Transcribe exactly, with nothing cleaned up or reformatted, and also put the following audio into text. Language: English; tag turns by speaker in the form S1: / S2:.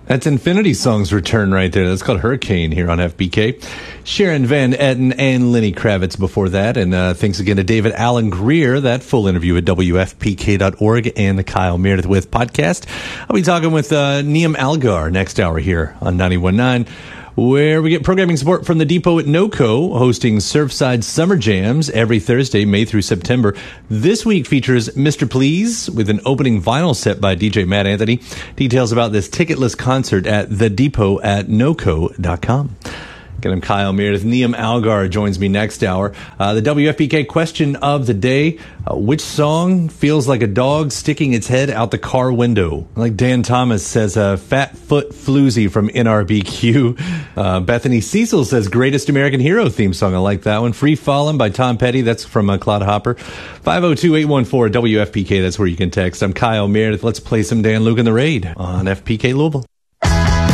S1: That's Infinity Song's return right there. That's called Hurricane here on F B K. Sharon Van Etten and Lenny Kravitz before that. And uh, thanks again to David Alan Greer. That full interview at W F P K dot org and the Kyle Meredith With podcast. I'll be talking with uh, Niamh Algar next hour here on ninety-one point nine, where we get programming support from the Depot at NOCO, hosting Surfside Summer Jams every Thursday, May through September. This week features Mister Please with an opening vinyl set by D J Matt Anthony. Details about this ticketless concert at the depot at noco dot com. Again, I'm Kyle Meredith. Niamh Algar joins me next hour. Uh, the W F P K question of the day: uh, which song feels like a dog sticking its head out the car window? Like Dan Thomas says, uh, Fat Foot Floozy from N R B Q. Uh, Bethany Cecil says, Greatest American Hero theme song. I like that one. Free Fallin' by Tom Petty. That's from uh, Claude Hopper. five oh two, eight one four, W F P K. That's where you can text. I'm Kyle Meredith. Let's play some Dan Luke and the Raid on F P K Louisville.